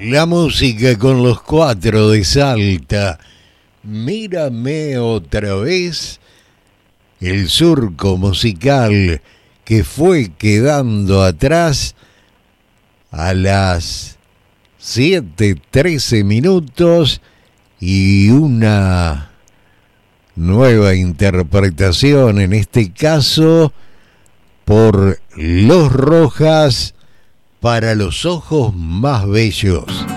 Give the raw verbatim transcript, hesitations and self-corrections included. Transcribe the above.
La música con los cuatro de Salta. Mírame otra vez. El surco musical que fue quedando atrás a las siete trece minutos y una nueva interpretación, en este caso por Los Rojas, para los ojos más bellos.